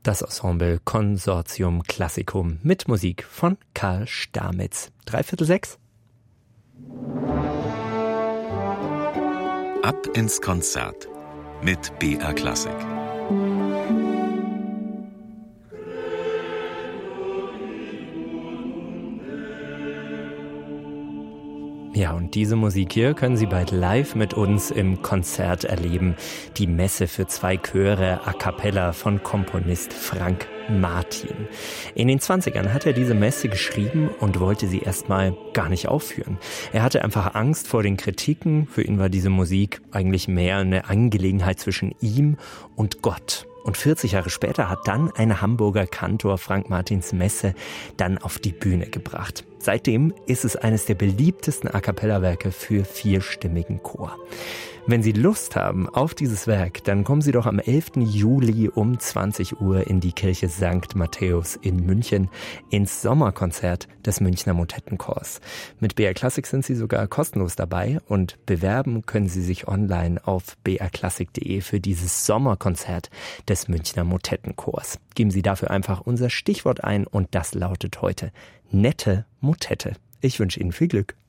Das Ensemble Consortium Classicum mit Musik von Karl Stamitz. 5:45. Ab ins Konzert mit BR Klassik. Ja, und diese Musik hier können Sie bald live mit uns im Konzert erleben. Die Messe für 2 Chöre a cappella von Komponist Frank Martin. In den 20ern hat er diese Messe geschrieben und wollte sie erstmal gar nicht aufführen. Er hatte einfach Angst vor den Kritiken. Für ihn war diese Musik eigentlich mehr eine Angelegenheit zwischen ihm und Gott. Und 40 Jahre später hat dann ein Hamburger Kantor Frank Martins Messe dann auf die Bühne gebracht. Seitdem ist es eines der beliebtesten A-cappella-Werke für 4-stimmigen Chor. Wenn Sie Lust haben auf dieses Werk, dann kommen Sie doch am 11. Juli um 20 Uhr in die Kirche St. Matthäus in München ins Sommerkonzert des Münchner Motettenchors. Mit BR Klassik sind Sie sogar kostenlos dabei und bewerben können Sie sich online auf brklassik.de für dieses Sommerkonzert des Münchner Motettenchors. Geben Sie dafür einfach unser Stichwort ein und das lautet heute nette Motette. Ich wünsche Ihnen viel Glück.